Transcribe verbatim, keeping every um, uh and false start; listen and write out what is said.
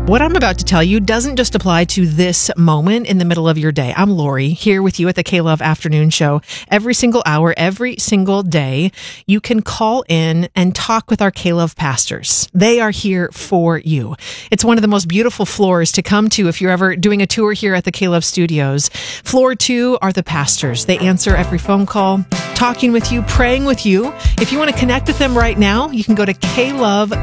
What I'm about to tell you doesn't just apply to this moment in the middle of your day. I'm Lori, here with you at the K-Love Afternoon Show. Every single hour, every single day, you can call in and talk with our K-Love pastors. They are here for you. It's one of the most beautiful floors to come to if you're ever doing a tour here at the K-Love Studios. Floor two are the pastors. They answer every phone call, talking with you, praying with you. If you want to connect with them right now, you can go to K Love